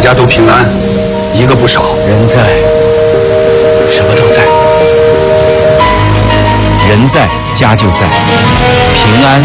家都平安，一个不少。 人在，什么都在。人在，家就在，平安